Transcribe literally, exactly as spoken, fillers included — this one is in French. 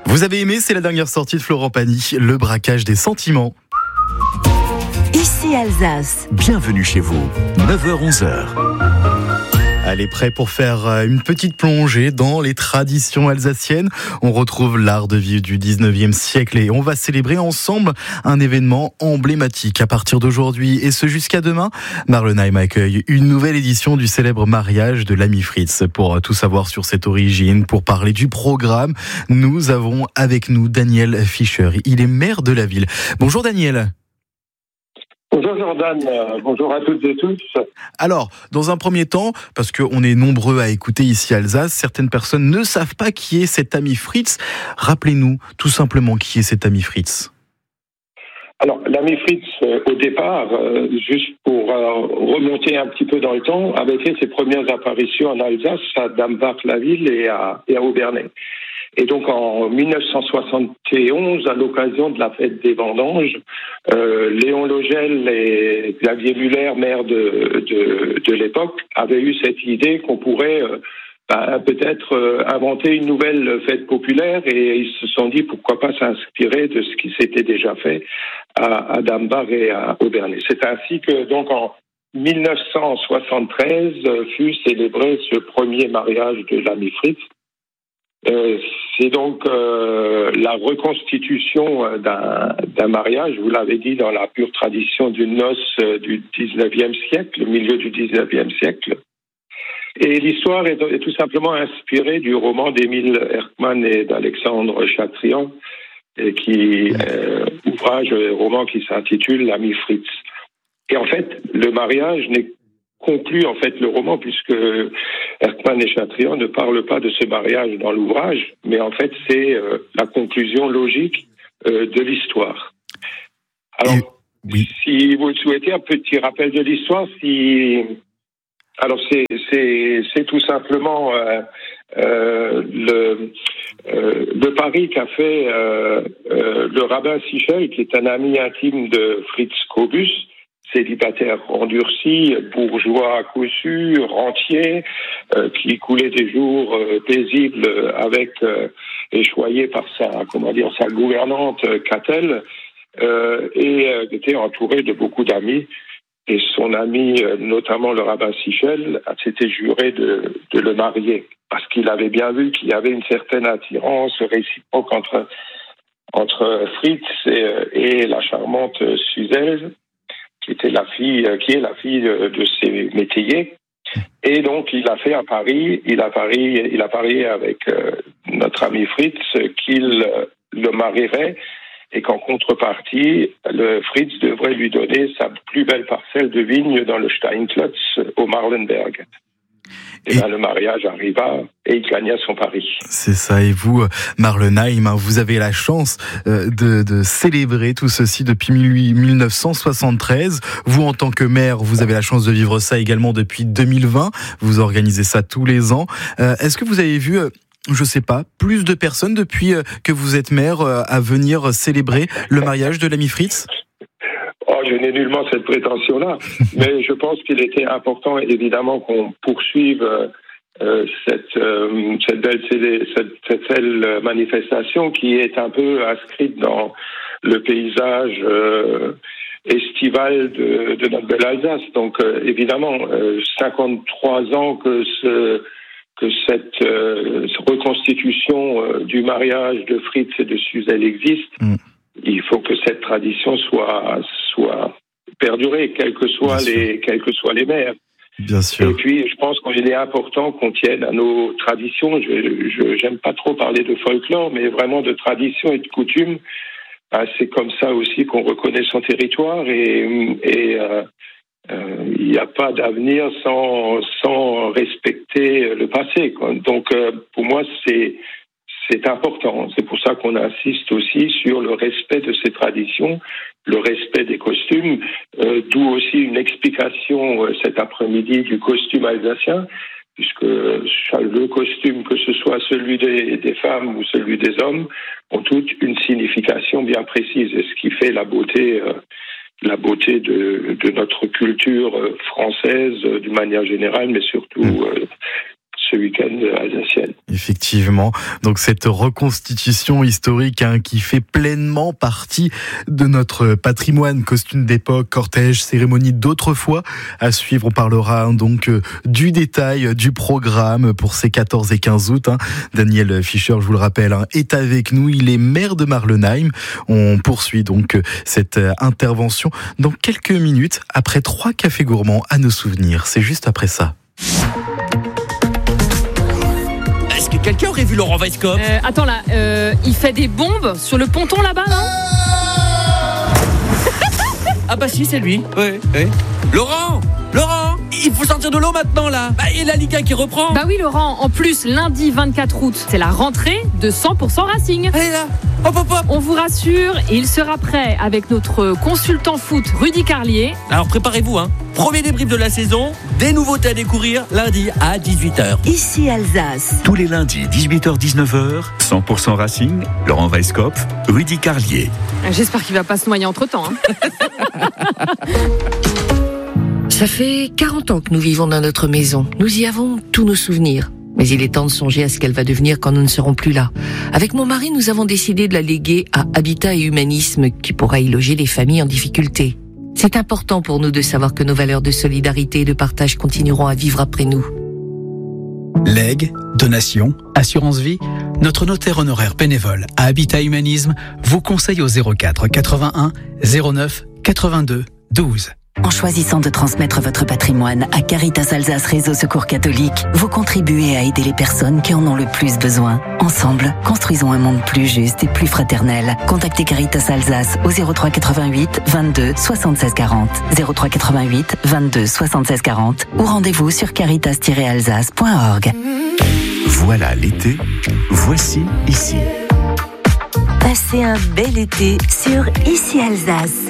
Vous avez aimé, c'est la dernière sortie de Florent Pagny, Le braquage des sentiments. Ici Alsace. Bienvenue chez vous, neuf heures onze heures. Allez, prêt pour faire une petite plongée dans les traditions alsaciennes. On retrouve l'art de vivre du dix-neuvième siècle et on va célébrer ensemble un événement emblématique. À partir d'aujourd'hui et ce jusqu'à demain, Marlenheim accueille une nouvelle édition du célèbre mariage de l'ami Fritz. Pour tout savoir sur cette origine, pour parler du programme, nous avons avec nous Daniel Fischer. Il est maire de la ville. Bonjour Daniel. Bonjour Jordan, euh, bonjour à toutes et tous. Alors, dans un premier temps, parce qu'on est nombreux à écouter ici à Alsace, certaines personnes ne savent pas qui est cet ami Fritz. Rappelez-nous tout simplement qui est cet ami Fritz. Alors, l'ami Fritz, euh, au départ, euh, juste pour euh, remonter un petit peu dans le temps, avait fait ses premières apparitions en Alsace, à Dambach-la-Ville et à, et à Obernai. Et donc en dix-neuf cent soixante et onze, à l'occasion de la fête des vendanges, euh, Léon Logel et Xavier Muller, maire de, de, de l'époque, avaient eu cette idée qu'on pourrait euh, bah, peut-être euh, inventer une nouvelle fête populaire, et ils se sont dit pourquoi pas s'inspirer de ce qui s'était déjà fait à, à Dambach et à Obernai. C'est ainsi que donc en dix-neuf cent soixante-treize euh, fut célébré ce premier mariage de l'ami Fritz. Euh, c'est donc euh, la reconstitution d'un, d'un mariage, vous l'avez dit, dans la pure tradition d'une noce euh, du dix-neuvième siècle, le milieu du dix-neuvième siècle. Et l'histoire est, est tout simplement inspirée du roman d'Émile Erckmann et d'Alexandre Chatrian, et qui euh, ouvrage, roman qui s'intitule L'ami Fritz. Et en fait, le mariage n'est conclut en fait le roman, puisque Erckmann et Chatrian ne parlent pas de ce mariage dans l'ouvrage, mais en fait c'est euh, la conclusion logique euh, de l'histoire. Alors, et, oui. Si vous le souhaitez, un petit rappel de l'histoire. Si alors c'est c'est c'est tout simplement euh, euh, le euh, le pari qu'a fait euh, euh, le rabbin Sichel, qui est un ami intime de Fritz Kobus, célibataire endurci, bourgeois cousu, rentier, euh, qui coulait des jours euh, paisibles avec euh, et choyé par sa comment dire sa gouvernante euh, Catel, euh, et euh, était entouré de beaucoup d'amis. Et son ami, euh, notamment le rabbin Sichel, s'était juré de, de le marier parce qu'il avait bien vu qu'il y avait une certaine attirance réciproque entre entre Fritz et, et la charmante Suzel, qui était la fille, qui est la fille de, de ces métayers. Et donc, il a fait à Paris, il a parié, il a parié avec euh, notre ami Fritz qu'il euh, le marierait, et qu'en contrepartie, le Fritz devrait lui donner sa plus belle parcelle de vigne dans le Steinklotz au Marlenberg. Et, et là, le mariage arriva et il gagna son pari. C'est ça. Et vous, Marlenheim, vous avez la chance de, de célébrer tout ceci depuis dix-neuf cent soixante-treize. Vous, en tant que maire, vous avez la chance de vivre ça également depuis deux mille vingt. Vous organisez ça tous les ans. Est-ce que vous avez vu, je sais pas, plus de personnes depuis que vous êtes maire à venir célébrer le mariage de l'ami Fritz ? Oh, je n'ai nullement cette prétention-là, mais je pense qu'il était important, évidemment, qu'on poursuive euh, cette, euh, cette, belle, cette, cette belle manifestation qui est un peu inscrite dans le paysage euh, estival de, de notre belle Alsace. Donc, euh, évidemment, euh, cinquante-trois ans que ce que cette euh, reconstitution euh, du mariage de Fritz et de Suzel existe. Mm. Il faut que cette tradition soit soit perdurée, quels que soient Bien les sûr. quels que soient les maires. Bien sûr. Et puis, je pense qu'il est important qu'on tienne à nos traditions. Je, je j'aime pas trop parler de folklore, mais vraiment de tradition et de coutume. Ah, c'est comme ça aussi qu'on reconnaît son territoire, et et euh, euh, il n'y a pas d'avenir sans sans respecter le passé, quoi. Donc, euh, pour moi, c'est C'est important. C'est pour ça qu'on insiste aussi sur le respect de ces traditions, le respect des costumes, euh, d'où aussi une explication euh, cet après-midi du costume alsacien, puisque le costume, que ce soit celui des, des femmes ou celui des hommes, ont toutes une signification bien précise. Et ce qui fait la beauté, euh, la beauté de, de notre culture française, euh, d'une manière générale, mais surtout euh, ce week-end alsacien. Effectivement, donc cette reconstitution historique hein, qui fait pleinement partie de notre patrimoine, costume d'époque, cortège, cérémonie d'autrefois. À suivre, on parlera hein, donc euh, du détail du programme pour ces quatorze et quinze août. Hein. Daniel Fischer, je vous le rappelle, hein, est avec nous. Il est maire de Marlenheim. On poursuit donc euh, cette euh, intervention dans quelques minutes après trois cafés gourmands à nos souvenirs. C'est juste après ça. Est-ce que quelqu'un aurait vu Laurent Weisskopf ? euh, Attends là, euh, il fait des bombes sur le ponton là-bas, non ? Ah bah si, c'est lui. Oui, oui. Laurent Laurent Il faut sortir de l'eau maintenant là. Bah, et la Ligue un qui reprend. Bah oui Laurent, en plus lundi vingt-quatre août, c'est la rentrée de cent pour cent Racing. Allez là, hop hop hop. On vous rassure, il sera prêt avec notre consultant foot Rudy Carlier. Alors préparez-vous hein. Premier débrief de la saison, des nouveautés à découvrir lundi à dix-huit heures. Ici Alsace. Tous les lundis, dix-huit heures dix-neuf heures, cent pour cent Racing, Laurent Weisskopf, Rudy Carlier. J'espère qu'il va pas se noyer entre-temps. Hein. Ça fait quarante ans que nous vivons dans notre maison. Nous y avons tous nos souvenirs. Mais il est temps de songer à ce qu'elle va devenir quand nous ne serons plus là. Avec mon mari, nous avons décidé de la léguer à Habitat et Humanisme, qui pourra y loger les familles en difficulté. C'est important pour nous de savoir que nos valeurs de solidarité et de partage continueront à vivre après nous. Legs, donations, assurance vie, notre notaire honoraire bénévole à Habitat Humanisme vous conseille au zéro quatre quatre-vingt-un zéro neuf quatre-vingt-deux douze. En choisissant de transmettre votre patrimoine à Caritas Alsace Réseau Secours Catholique, vous contribuez à aider les personnes qui en ont le plus besoin. Ensemble, construisons un monde plus juste et plus fraternel. Contactez Caritas Alsace au zéro trois quatre-vingt-huit vingt-deux soixante-seize quarante, zéro trois quatre-vingt-huit vingt-deux soixante-seize quarante ou rendez-vous sur caritas tiret alsace point org. Voilà l'été, voici ici. Passez un bel été sur Ici Alsace.